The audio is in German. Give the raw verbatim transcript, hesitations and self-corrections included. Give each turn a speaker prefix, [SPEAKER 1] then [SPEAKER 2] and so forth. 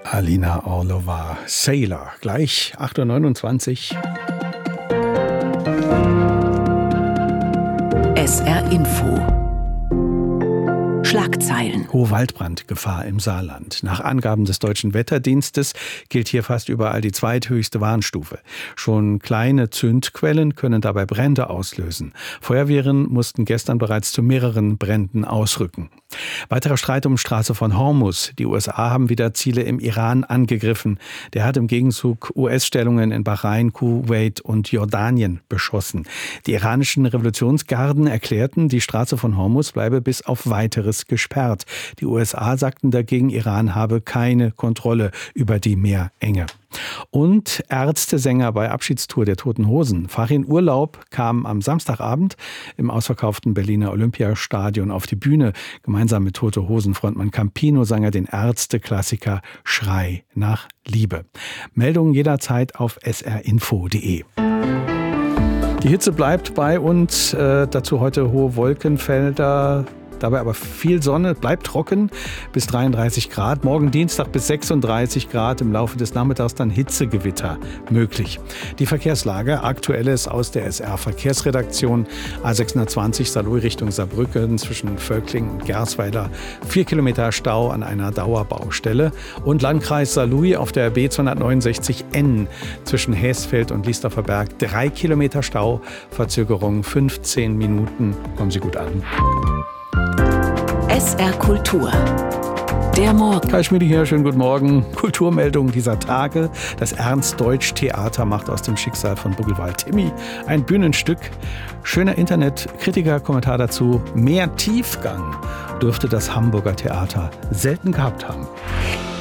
[SPEAKER 1] Alina Orlova, Sailor, gleich acht Uhr neunundzwanzig.
[SPEAKER 2] S R Info. Schlagzeilen.
[SPEAKER 1] Hohe Waldbrandgefahr im Saarland. Nach Angaben des Deutschen Wetterdienstes gilt hier fast überall die zweithöchste Warnstufe. Schon kleine Zündquellen können dabei Brände auslösen. Feuerwehren mussten gestern bereits zu mehreren Bränden ausrücken. Weiterer Streit um Straße von Hormuz. Die U S A haben wieder Ziele im Iran angegriffen. Der hat im Gegenzug U S-Stellungen in Bahrain, Kuwait und Jordanien beschossen. Die iranischen Revolutionsgarden erklärten, die Straße von Hormuz bleibe bis auf Weiteres gesperrt. Die U S A sagten dagegen, Iran habe keine Kontrolle über die Meerenge. Und Ärztesänger bei Abschiedstour der Toten Hosen. Farin Urlaub kam am Samstagabend im ausverkauften Berliner Olympiastadion auf die Bühne. Gemeinsam mit Tote Hosen-Frontmann Campino sang er den Ärzte-Klassiker Schrei nach Liebe. Meldungen jederzeit auf s r info punkt d e. Die Hitze bleibt bei uns. Äh, dazu heute hohe Wolkenfelder. Dabei aber viel Sonne, bleibt trocken bis dreiunddreißig Grad. Morgen Dienstag bis sechsunddreißig Grad. Im Laufe des Nachmittags dann Hitzegewitter möglich. Die Verkehrslage, aktuelles aus der S R-Verkehrsredaktion. A sechshundertzwanzig Saarlouis Richtung Saarbrücken zwischen Völkling und Gersweiler. Vier Kilometer Stau an einer Dauerbaustelle. Und Landkreis Saarlouis auf der B zweihundertneunundsechzig N zwischen Heesfeld und Liesdorfer Berg. Drei Kilometer Stau, Verzögerung fünfzehn Minuten. Kommen Sie gut an.
[SPEAKER 2] S R Kultur. Der Morgen.
[SPEAKER 1] Kai Schmiede hier, schönen guten Morgen. Kulturmeldung dieser Tage. Das Ernst-Deutsch-Theater macht aus dem Schicksal von Buckelwald Timmy ein Bühnenstück. Schöner Internet-Kritiker-Kommentar dazu. Mehr Tiefgang dürfte das Hamburger Theater selten gehabt haben.